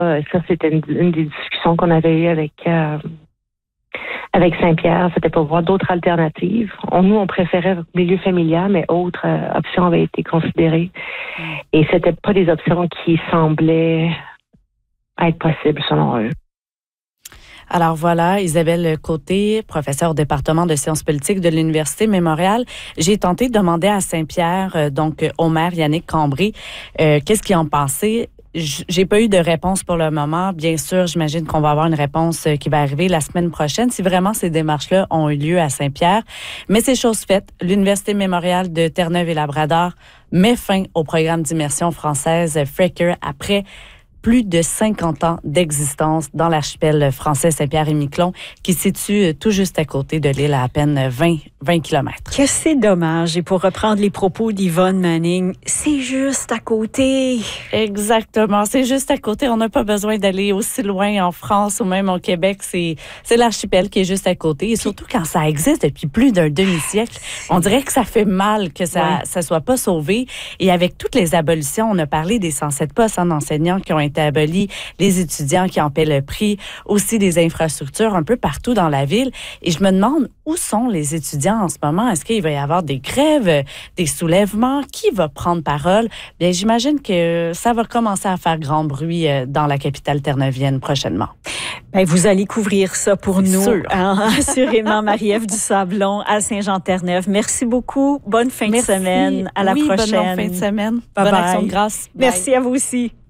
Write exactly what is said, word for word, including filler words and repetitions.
Euh, ça, c'était une, une des discussions qu'on avait eues avec euh, avec Saint-Pierre. C'était pour voir d'autres alternatives. On, nous, on préférait le milieu familial, mais autres euh, options avaient été considérées. Mm. Et c'était pas des options qui semblaient être possibles selon eux. Alors voilà, Isabelle Côté, professeure au département de sciences politiques de l'Université Mémorial. J'ai tenté de demander à Saint-Pierre, euh, donc au maire Yannick Cambré, euh, qu'est-ce qu'il en pensait. J'ai pas eu de réponse pour le moment. Bien sûr, j'imagine qu'on va avoir une réponse qui va arriver la semaine prochaine si vraiment ces démarches-là ont eu lieu à Saint-Pierre. Mais c'est chose faite. L'Université Mémorial de Terre-Neuve et Labrador met fin au programme d'immersion française Fraker après plus de cinquante ans d'existence dans l'archipel français Saint-Pierre-et-Miquelon, qui se situe tout juste à côté de l'île à à peine vingt, vingt kilomètres. Que c'est dommage. Et pour reprendre les propos d'Yvonne Manning, c'est juste à côté. Exactement. C'est juste à côté. On n'a pas besoin d'aller aussi loin en France ou même au Québec. C'est, c'est l'archipel qui est juste à côté. Et surtout quand ça existe depuis plus d'un demi-siècle, on dirait que ça fait mal que ça, ouais. ça soit pas sauvé. Et avec toutes les abolitions, on a parlé des cent sept postes hein, d'enseignants qui ont été abolis, les étudiants qui en paient le prix, aussi des infrastructures un peu partout dans la ville. Et je me demande où sont les étudiants en ce moment? Est-ce qu'il va y avoir des grèves, des soulèvements? Qui va prendre parole? Bien, j'imagine que ça va commencer à faire grand bruit dans la capitale terneuvienne prochainement. Bien, vous allez couvrir ça pour C'est nous. sûr. Hein? Assurément, Marie-Ève Dusablon à Saint-Jean-Terre-Neuve. Merci beaucoup. Bonne fin Merci. de semaine. À la oui, prochaine. Bonne fin de semaine. Bye bonne bye. action de grâce. Merci Bye. à vous aussi.